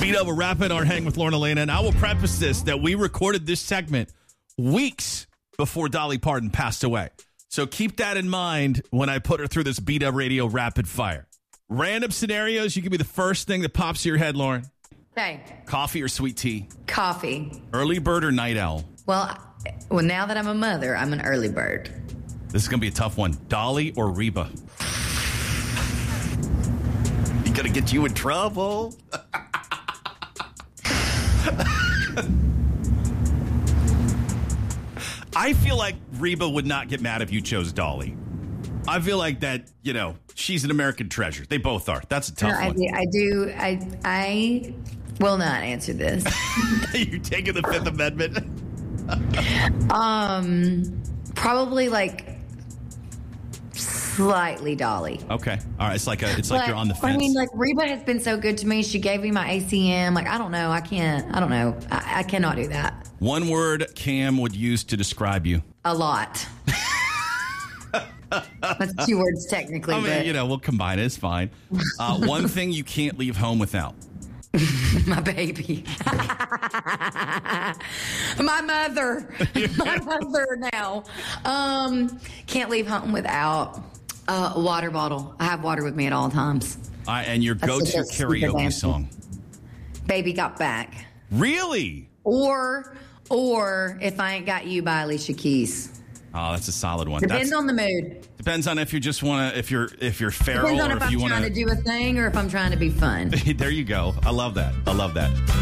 Vito, we're wrapping our Hang with Lauren Elena, and I will preface this that we recorded this segment weeks before Dolly Parton passed away. So keep that in mind when I put her through this Beat Up Radio rapid fire. Random scenarios, you give me the first thing that pops to your head, Lauren. Okay. Coffee or sweet tea? Coffee. Early bird or night owl? Well, now that I'm a mother, I'm an early bird. This is going to be a tough one. Dolly or Reba? He's going to get you in trouble. I feel like Reba would not get mad if you chose Dolly. I feel like that, she's an American treasure. They both are. That's a tough one. I will not answer this. You're taking the Fifth Amendment? Probably slightly Dolly. Okay. All right. It's like you're on the fence. I mean, Reba has been so good to me. She gave me my ACM. I don't know. I cannot do that. One word Cam would use to describe you. A lot. That's 2 words technically. I mean, we'll combine it. It's fine. One thing you can't leave home without. My baby. My mother. My mother now. Can't leave home without a water bottle. I have water with me at all times. And your go-to karaoke song? Baby Got Back. Really? Or If I Ain't Got You by Alicia Keys. Oh, that's a solid one. Depends on the mood. Depends on if you just want to, if you're feral, Depends on or if you I'm want trying to do a thing or if I'm trying to be fun. There you go. I love that.